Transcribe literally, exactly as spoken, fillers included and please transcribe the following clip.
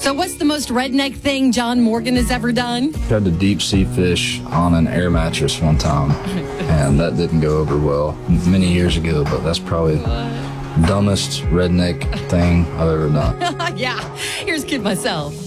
So what's the most redneck thing John Morgan has ever done? Tried to deep sea fish on an air mattress one time, and that didn't go over well many years ago, but that's probably the dumbest redneck thing I've ever done. Yeah, here's Kid Myself.